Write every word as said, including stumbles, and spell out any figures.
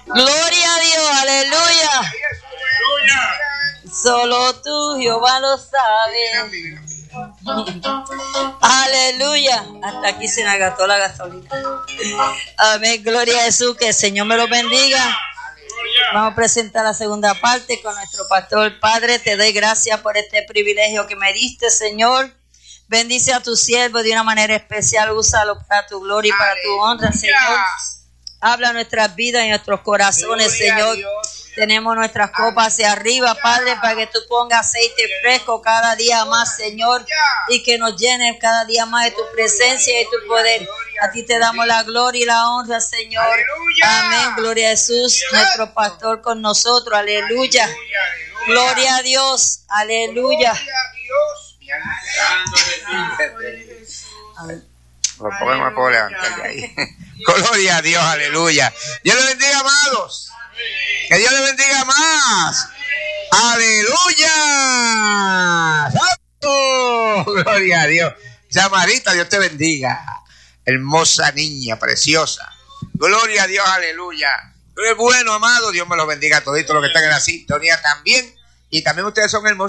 Gloria a Dios, aleluya. Solo tú, Jehová, lo sabes. Aleluya. Hasta aquí se me agotó la gasolina. Amén, gloria a Jesús, que el Señor me lo bendiga. Vamos a presentar la segunda parte con nuestro pastor. Padre, te doy gracias por este privilegio que me diste, Señor. Bendice a tu siervo de una manera especial. Úsalo para tu gloria y para tu honra, Señor. Habla nuestras vidas y nuestros corazones, Señor. Tenemos nuestras copas hacia arriba, Padre, para que tú pongas aceite fresco cada día más, Señor, y que nos llenes cada día más de tu presencia y tu poder. A ti te damos la gloria y la honra, Señor. Amén, gloria a Jesús, nuestro pastor con nosotros. Aleluya. Gloria a Dios. Aleluya. Lo podemos poner ahí. Gloria a Dios, aleluya. Dios le bendiga, amados. Que Dios le bendiga más. Aleluya. ¡Santo! Gloria a Dios. Samarita, Dios te bendiga. Hermosa niña, preciosa. Gloria a Dios, aleluya. Tú eres bueno, amado. Dios me los bendiga a toditos los que están en la sintonía también. Y también ustedes son hermosos.